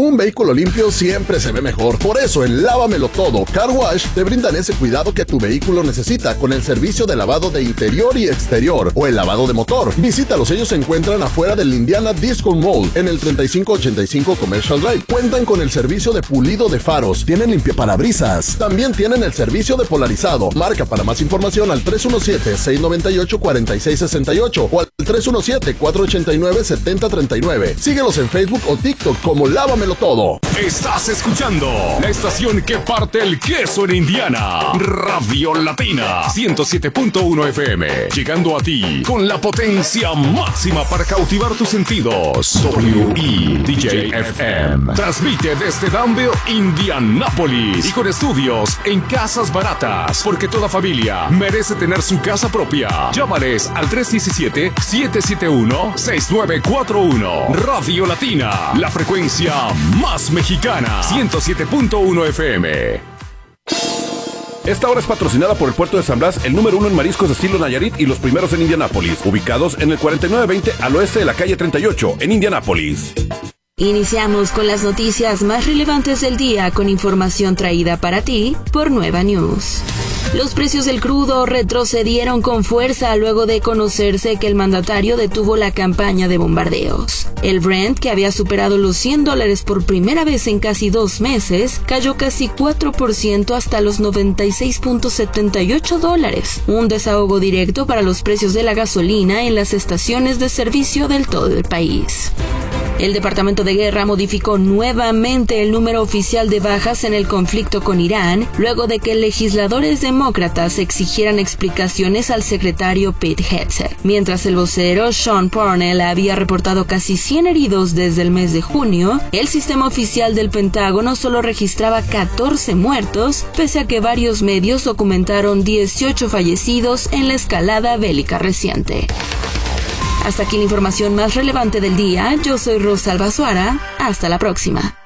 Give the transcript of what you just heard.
Un vehículo limpio siempre se ve mejor. Por eso en Lávamelo Todo Car Wash te brindan ese cuidado que tu vehículo necesita con el servicio de lavado de interior y exterior o el lavado de motor. Visítalos, ellos se encuentran afuera del Indiana Disco Mall en el 3585 Commercial Drive. Cuentan con el servicio de pulido de faros, tienen limpiaparabrisas, también tienen el servicio de polarizado. Marca para más información al 317-698-4668 o al 317-489-7039. Síguelos en Facebook o TikTok como Lávamelo Todo. Estás escuchando la estación que parte el queso en Indiana. Radio Latina 107.1 FM. Llegando a ti con la potencia máxima para cautivar tus sentidos. WEDJ-FM. Transmite desde Danville, Indianápolis. Y con estudios en Casas Baratas. Porque toda familia merece tener su casa propia. Llámales al 317-771-6941. Radio Latina, la frecuencia más mexicana. 107.1 FM. Esta hora es patrocinada por el Puerto de San Blas, el número 1 en mariscos de estilo Nayarit y los primeros en Indianápolis, ubicados en el 4920 al oeste de la calle 38, en Indianápolis. Iniciamos con las noticias más relevantes del día con información traída para ti por Nueva News. Los precios del crudo retrocedieron con fuerza luego de conocerse que el mandatario detuvo la campaña de bombardeos. El Brent, que había superado los $100 por primera vez en casi 2 meses, cayó casi 4% hasta los $96.78, un desahogo directo para los precios de la gasolina en las estaciones de servicio del todo el país. El Departamento de Guerra modificó nuevamente el número oficial de bajas en el conflicto con Irán, luego de que legisladores demócratas exigieran explicaciones al secretario Pete Hegseth. Mientras el vocero Sean Parnell había reportado casi 100 heridos desde el mes de junio, el sistema oficial del Pentágono solo registraba 14 muertos, pese a que varios medios documentaron 18 fallecidos en la escalada bélica reciente. Hasta aquí la información más relevante del día. Yo soy Rosalba Suara. Hasta la próxima.